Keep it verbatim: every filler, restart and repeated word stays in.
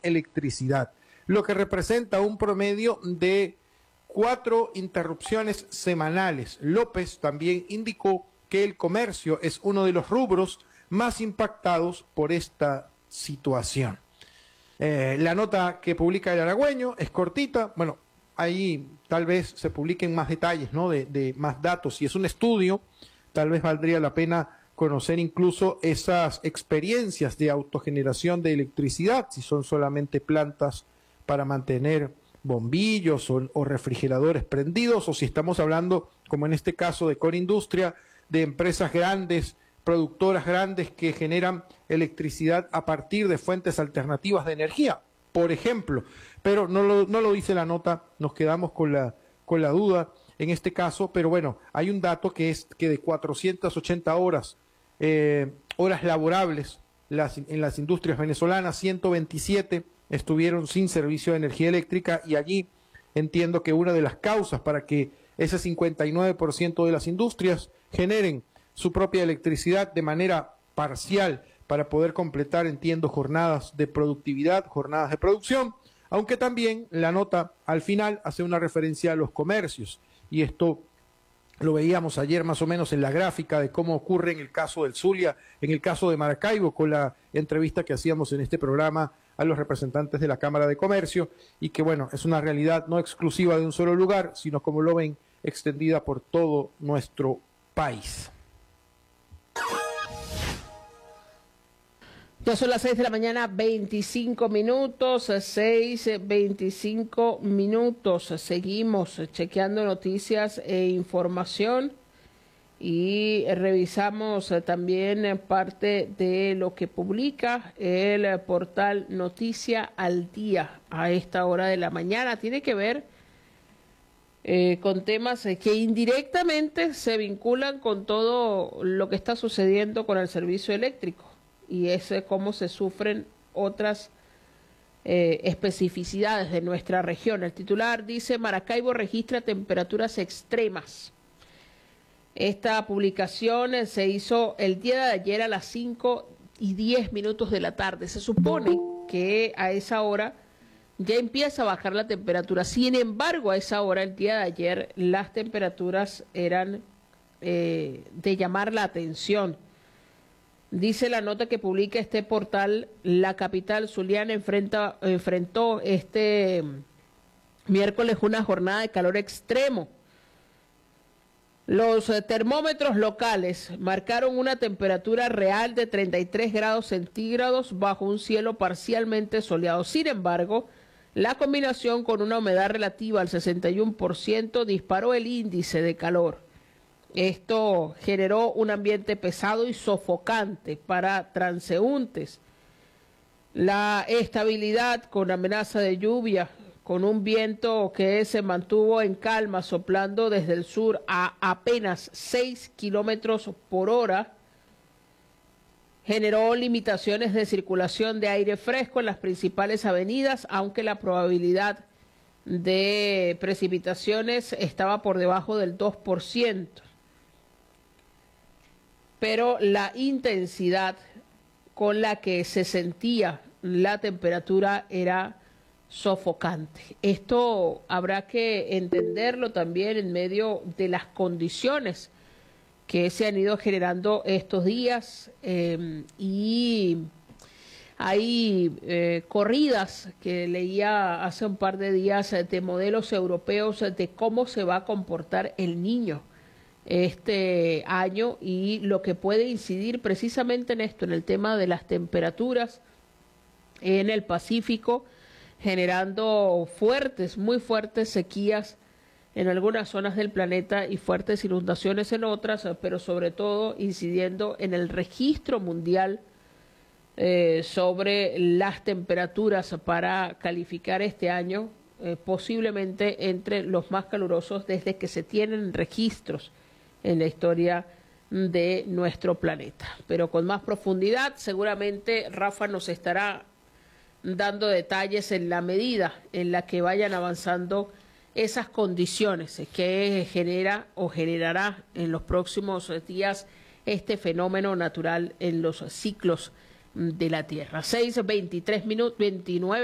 electricidad, lo que representa un promedio de cuatro interrupciones semanales. López también indicó que el comercio es uno de los rubros más impactados por esta situación. Eh, la nota que publica el Aragüeño es cortita, bueno, ahí tal vez se publiquen más detalles, ¿no? de, de más datos. Si es un estudio, tal vez valdría la pena conocer incluso esas experiencias de autogeneración de electricidad, si son solamente plantas para mantener bombillos o, o refrigeradores prendidos, o si estamos hablando, como en este caso de Corindustria, de empresas grandes, productoras grandes que generan electricidad a partir de fuentes alternativas de energía, por ejemplo. Pero no lo, no lo dice la nota, nos quedamos con la, con la duda en este caso, pero bueno, hay un dato que es que de cuatrocientas ochenta horas, eh, horas laborables las, en las industrias venezolanas, ciento veintisiete estuvieron sin servicio de energía eléctrica, y allí entiendo que una de las causas para que ese cincuenta y nueve por ciento de las industrias generen su propia electricidad de manera parcial para poder completar, entiendo, jornadas de productividad, jornadas de producción, aunque también la nota al final hace una referencia a los comercios, y esto lo veíamos ayer más o menos en la gráfica de cómo ocurre en el caso del Zulia, en el caso de Maracaibo, con la entrevista que hacíamos en este programa a los representantes de la Cámara de Comercio, y que bueno, es una realidad no exclusiva de un solo lugar, sino, como lo ven, extendida por todo nuestro país. Ya son las seis de la mañana, veinticinco minutos, seis, veinticinco minutos. Seguimos chequeando noticias e información y revisamos también parte de lo que publica el portal Noticia al Día a esta hora de la mañana. Tiene que ver eh, con temas que indirectamente se vinculan con todo lo que está sucediendo con el servicio eléctrico, y es cómo se sufren otras eh, especificidades de nuestra región. El titular dice: Maracaibo registra temperaturas extremas. Esta publicación se hizo el día de ayer a las cinco y diez minutos de la tarde. Se supone que a esa hora ya empieza a bajar la temperatura. Sin embargo, a esa hora, el día de ayer, las temperaturas eran eh, de llamar la atención. Dice la nota que publica este portal: la capital zuliana enfrenta, enfrentó este miércoles una jornada de calor extremo. Los termómetros locales marcaron una temperatura real de treinta y tres grados centígrados bajo un cielo parcialmente soleado. Sin embargo, la combinación con una humedad relativa al sesenta y uno por ciento disparó el índice de calor. Esto generó un ambiente pesado y sofocante para transeúntes. La estabilidad con amenaza de lluvia, con un viento que se mantuvo en calma, soplando desde el sur a apenas seis kilómetros por hora, generó limitaciones de circulación de aire fresco en las principales avenidas, aunque la probabilidad de precipitaciones estaba por debajo del dos por ciento. Pero la intensidad con la que se sentía la temperatura era sofocante. Esto habrá que entenderlo también en medio de las condiciones que se han ido generando estos días, eh, y hay eh, corridas que leía hace un par de días de modelos europeos de cómo se va a comportar el niño este año, y lo que puede incidir precisamente en esto, en el tema de las temperaturas en el Pacífico, generando fuertes, muy fuertes sequías en algunas zonas del planeta y fuertes inundaciones en otras, pero sobre todo incidiendo en el registro mundial eh, sobre las temperaturas para calificar este año, eh, posiblemente entre los más calurosos desde que se tienen registros en la historia de nuestro planeta. Pero con más profundidad, seguramente Rafa nos estará dando detalles en la medida en la que vayan avanzando esas condiciones que genera o generará en los próximos días este fenómeno natural en los ciclos de la Tierra. seis veintitrés minutos, veintinueve